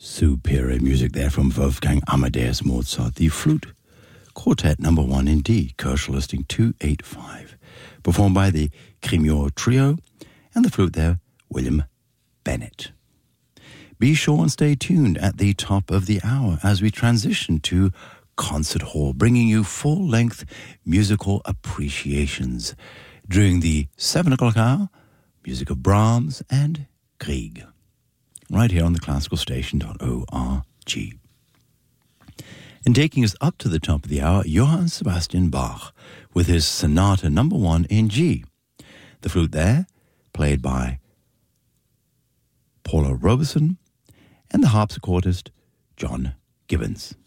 Superior music there from Wolfgang Amadeus Mozart. The Flute Quartet No. 1 in D, Koelsch listing 285. Performed by the Cremior Trio, and the flute there, William Bennett. Be sure and stay tuned at the top of the hour as we transition to Concert Hall, bringing you full-length musical appreciations. During the 7 o'clock hour, music of Brahms and Grieg. Right here on the classicalstation.org. And taking us up to the top of the hour, Johann Sebastian Bach with his Sonata No. 1 in G. The flute there, played by Paula Robeson, and the harpsichordist John Gibbons.